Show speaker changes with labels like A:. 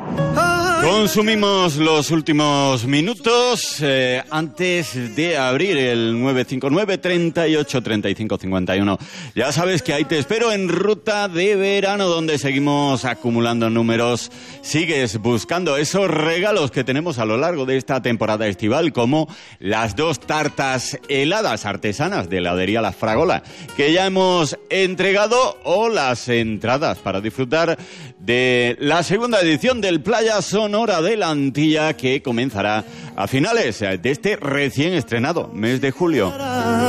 A: Consumimos los últimos minutos antes de abrir el 959 38 35 51. Ya sabes que ahí te espero en Ruta de Verano, donde seguimos acumulando números. Sigues buscando esos regalos que tenemos a lo largo de esta temporada estival, como las 2 tartas heladas artesanas de heladería La Fragola, que ya hemos entregado, o las entradas para disfrutar de la segunda edición del Playa Sonora de la Antilla, que comenzará a finales de este recién estrenado mes de julio.